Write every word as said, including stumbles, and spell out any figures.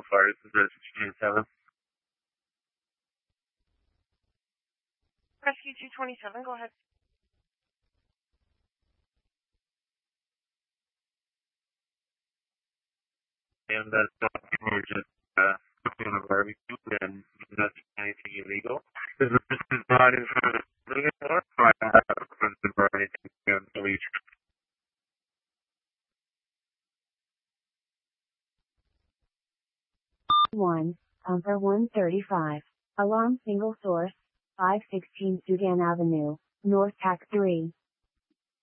far. This is Rescue twenty-seven. Rescue two twenty-seven, go ahead. And that's uh, people are just uh, cooking on a barbecue and not doing anything illegal. Is this is not in front of the building anymore? So I don't have a person or anything on the leash. one, Umper one thirty-five. Alarm single source, five sixteen Sudan Avenue, North Tac three.